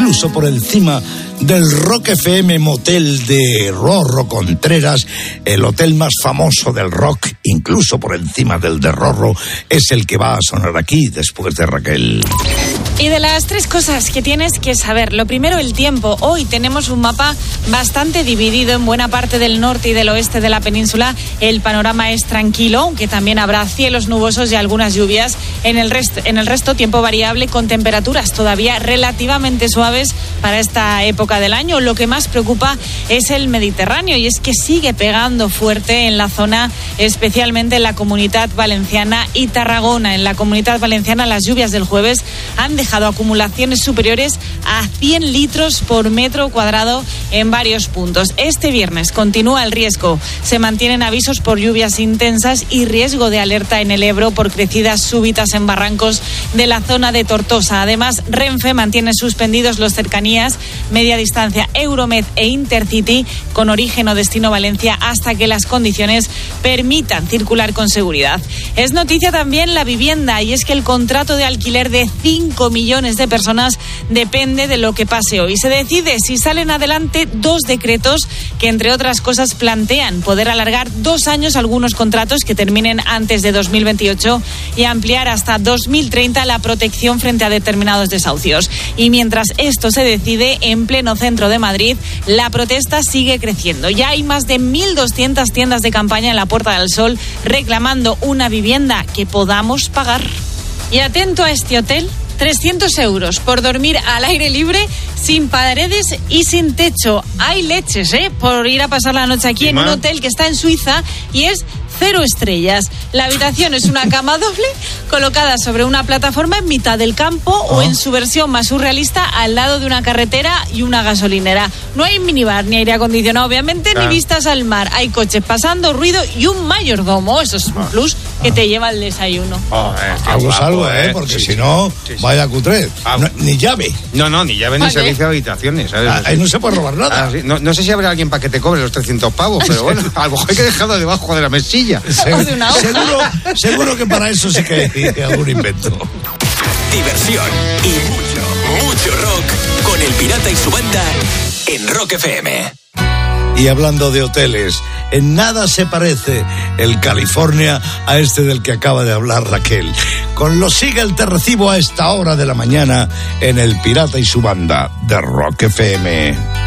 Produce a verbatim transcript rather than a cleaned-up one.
incluso por encima del Rock F M Motel de Rorro Contreras, el hotel más famoso del rock, incluso por encima del de Rorro, es el que va a sonar aquí después de Raquel. Y de las tres cosas que tienes que saber, lo primero, el tiempo. Hoy tenemos un mapa bastante dividido en buena parte del norte y del oeste de la península. El panorama es tranquilo, aunque también habrá cielos nubosos y algunas lluvias. En el resto, en el resto tiempo variable con temperaturas todavía relativamente suaves para esta época del año. Lo que más preocupa es el Mediterráneo, y es que sigue pegando fuerte en la zona, especialmente en la Comunidad Valenciana y Tarragona. En la Comunidad Valenciana las lluvias del jueves han dejado dejado acumulaciones superiores a cien litros por metro cuadrado en varios puntos. Este viernes continúa el riesgo. Se mantienen avisos por lluvias intensas y riesgo de alerta en el Ebro por crecidas súbitas en barrancos de la zona de Tortosa. Además, Renfe mantiene suspendidos los cercanías, media distancia Euromed e Intercity con origen o destino Valencia hasta que las condiciones permitan circular con seguridad. Es noticia también la vivienda, y es que el contrato de alquiler de cinco millones de personas depende de lo que pase hoy. Se decide si salen adelante dos decretos que, entre otras cosas, plantean poder alargar dos años algunos contratos que terminen antes de dos mil veintiocho y ampliar hasta dos mil treinta la protección frente a determinados desahucios. Y mientras esto se decide, en pleno centro de Madrid, la protesta sigue creciendo. Ya hay más de mil doscientas tiendas de campaña en la Puerta del Sol reclamando una vivienda que podamos pagar. Y atento a este hotel, trescientos euros por dormir al aire libre, sin paredes y sin techo. Hay leches, ¿eh? Por ir a pasar la noche aquí en un hotel que está en Suiza y es cero estrellas. La habitación es una cama doble colocada sobre una plataforma en mitad del campo oh. o en su versión más surrealista al lado de una carretera y una gasolinera. No hay minibar ni aire acondicionado, obviamente, ah. ni vistas al mar. Hay coches pasando, ruido y un mayordomo. Eso es un ah. plus que ah. te lleva el desayuno. Oh, eh, algo es algo, ¿eh? Porque sí, si no, sí, sí. vaya cutre. Ah. No, ni llave. No, no, ni llave ni servicio de habitaciones, ¿sabes? Ah, ahí no se puede robar nada. Ah, sí. no, no sé si habrá alguien para que te cobre los trescientos pavos, pero bueno, a lo mejor hay que dejarlo debajo de la mesilla. Seguro, seguro, seguro que para eso sí que hay algún invento. Diversión y mucho, mucho rock con El Pirata y su banda en Rock F M. Y hablando de hoteles, en nada se parece el California a este del que acaba de hablar Raquel. Con Los Seagull te recibo a esta hora de la mañana en El Pirata y su banda de Rock F M.